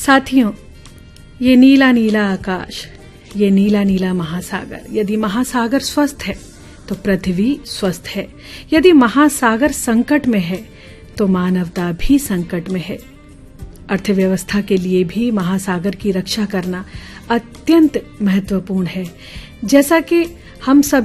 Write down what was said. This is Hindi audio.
साथियों, ये नीला नीला आकाश, ये नीला नीला महासागर, यदि महासागर स्वस्थ है तो पृथ्वी स्वस्थ है। यदि महासागर संकट में है तो मानवता भी संकट में है। अर्थव्यवस्था के लिए भी महासागर की रक्षा करना अत्यंत महत्वपूर्ण है। जैसा कि हम सब